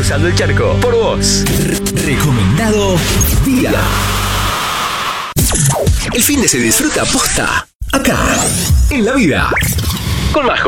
Cruzando el charco, por vos. Recomendado día. El fin de se disfruta posta acá, en La Vida, con Majo.